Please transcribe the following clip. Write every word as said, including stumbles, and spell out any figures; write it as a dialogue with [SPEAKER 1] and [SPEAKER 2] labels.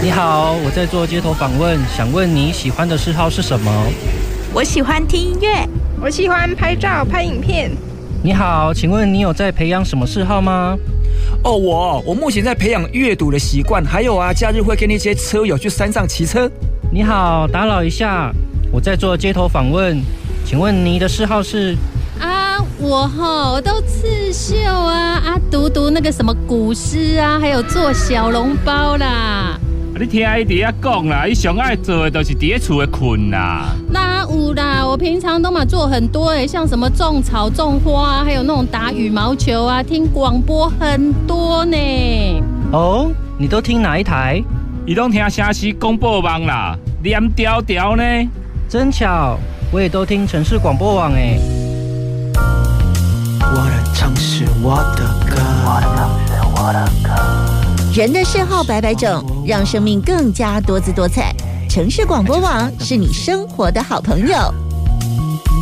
[SPEAKER 1] 你好，我在做街头访问，想问你喜欢的嗜好是什么？
[SPEAKER 2] 我喜欢听音乐，
[SPEAKER 3] 我喜欢拍照拍影片。
[SPEAKER 1] 你好，请问你有在培养什么嗜好吗？
[SPEAKER 4] 哦，我我目前在培养阅读的习惯，还有啊，假日会跟那些车友去山上骑车。
[SPEAKER 1] 你好，打扰一下，我在做街头访问，请问你的嗜好是？
[SPEAKER 5] 啊，我哈，我都刺绣啊啊，读读那个什么古诗啊，还有做小笼包啦。
[SPEAKER 6] 你听伊伫遐讲啦，伊上爱做的就是伫咧厝的困啦。
[SPEAKER 5] 那有啦，我平常都嘛做很多诶，像什么种草、种花啊，还有那种打羽毛球啊，听广播很多呢。
[SPEAKER 1] 哦，你都听哪一台？
[SPEAKER 6] 伊拢听城市广播网啦，连条条呢。
[SPEAKER 1] 真巧，我也都听城市广播网诶。
[SPEAKER 7] 我的城市，我的歌，我的城市，我的歌。
[SPEAKER 2] 人的嗜好百百种，让生命更加多姿多彩。城市广播网是你生活的好朋友。